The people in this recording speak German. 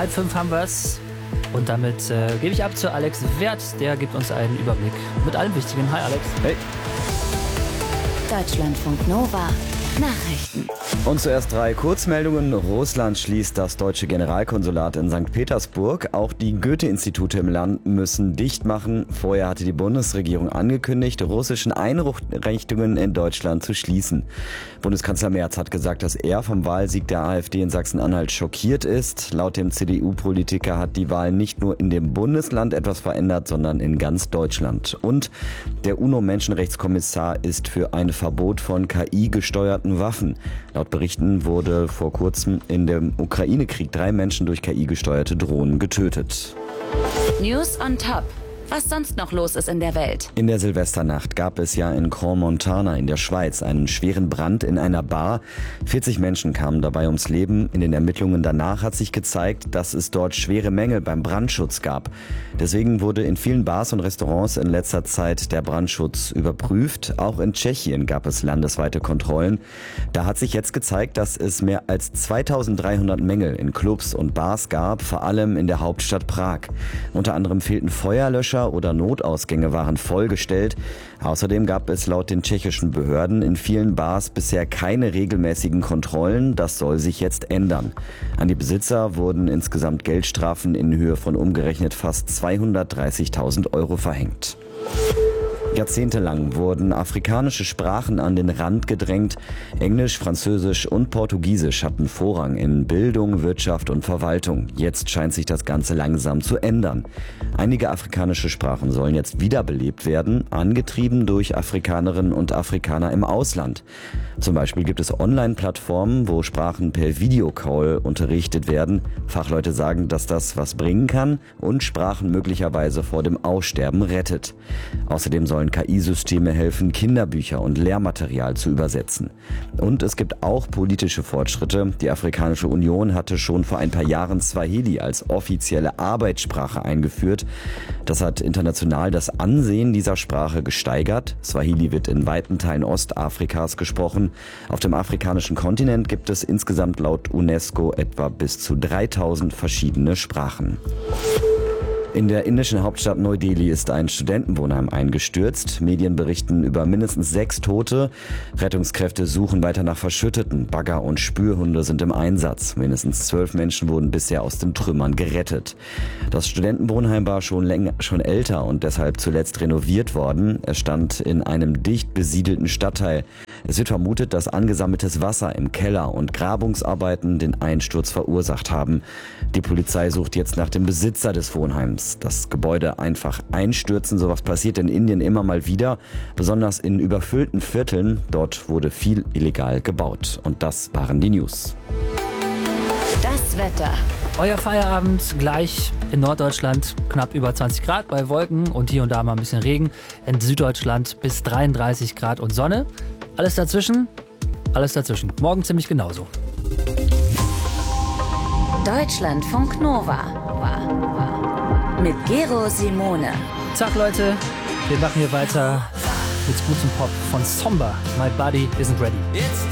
4:30 haben wir's. Und damit gebe ich ab zu Alex Werth. Der gibt uns einen Überblick mit allem Wichtigen. Hi Alex. Hey. Deutschlandfunk Nova. Nachrichten. Und zuerst 3 Kurzmeldungen. Russland schließt das deutsche Generalkonsulat in St. Petersburg. Auch die Goethe-Institute im Land müssen dicht machen. Vorher hatte die Bundesregierung angekündigt, russischen Einrichtungen in Deutschland zu schließen. Bundeskanzler Merz hat gesagt, dass er vom Wahlsieg der AfD in Sachsen-Anhalt schockiert ist. Laut dem CDU-Politiker hat die Wahl nicht nur in dem Bundesland etwas verändert, sondern in ganz Deutschland. Und der UNO-Menschenrechtskommissar ist für ein Verbot von KI-gesteuerten Waffen. Laut Berichten wurde vor kurzem in dem Ukraine-Krieg 3 Menschen durch KI-gesteuerte Drohnen getötet. News on Top. Was sonst noch los ist in der Welt. In der Silvesternacht gab es ja in Crans-Montana in der Schweiz einen schweren Brand in einer Bar. 40 Menschen kamen dabei ums Leben. In den Ermittlungen danach hat sich gezeigt, dass es dort schwere Mängel beim Brandschutz gab. Deswegen wurde in vielen Bars und Restaurants in letzter Zeit der Brandschutz überprüft. Auch in Tschechien gab es landesweite Kontrollen. Da hat sich jetzt gezeigt, dass es mehr als 2300 Mängel in Clubs und Bars gab, vor allem in der Hauptstadt Prag. Unter anderem fehlten Feuerlöscher oder Notausgänge waren vollgestellt. Außerdem gab es laut den tschechischen Behörden in vielen Bars bisher keine regelmäßigen Kontrollen. Das soll sich jetzt ändern. An die Besitzer wurden insgesamt Geldstrafen in Höhe von umgerechnet fast 230.000 € verhängt. Jahrzehntelang wurden afrikanische Sprachen an den Rand gedrängt. Englisch, Französisch und Portugiesisch hatten Vorrang in Bildung, Wirtschaft und Verwaltung. Jetzt scheint sich das Ganze langsam zu ändern. Einige afrikanische Sprachen sollen jetzt wiederbelebt werden, angetrieben durch Afrikanerinnen und Afrikaner im Ausland. Zum Beispiel gibt es Online-Plattformen, wo Sprachen per Videocall unterrichtet werden. Fachleute sagen, dass das was bringen kann und Sprachen möglicherweise vor dem Aussterben rettet. Außerdem sollen KI-Systeme helfen, Kinderbücher und Lehrmaterial zu übersetzen. Und es gibt auch politische Fortschritte. Die Afrikanische Union hatte schon vor ein paar Jahren Swahili als offizielle Arbeitssprache eingeführt. Das hat international das Ansehen dieser Sprache gesteigert. Swahili wird in weiten Teilen Ostafrikas gesprochen. Auf dem afrikanischen Kontinent gibt es insgesamt laut UNESCO etwa bis zu 3000 verschiedene Sprachen. In der indischen Hauptstadt Neu-Delhi ist ein Studentenwohnheim eingestürzt. Medien berichten über mindestens 6 Tote. Rettungskräfte suchen weiter nach Verschütteten. Bagger und Spürhunde sind im Einsatz. Mindestens 12 Menschen wurden bisher aus den Trümmern gerettet. Das Studentenwohnheim war schon älter und deshalb zuletzt renoviert worden. Es stand in einem dicht besiedelten Stadtteil. Es wird vermutet, dass angesammeltes Wasser im Keller und Grabungsarbeiten den Einsturz verursacht haben. Die Polizei sucht jetzt nach dem Besitzer des Wohnheims. Das Gebäude einfach einstürzen, sowas passiert in Indien immer mal wieder, besonders in überfüllten Vierteln. Dort wurde viel illegal gebaut. Und das waren die News. Das Wetter. Euer Feierabend gleich in Norddeutschland knapp über 20 Grad bei Wolken und hier und da mal ein bisschen Regen. In Süddeutschland bis 33 Grad und Sonne. Alles dazwischen. Morgen ziemlich genauso. Deutschlandfunk Nova. Mit Gero Simone. Tag Leute, wir machen hier weiter mit gutem Pop von Somber. My Body Isn't Ready. It's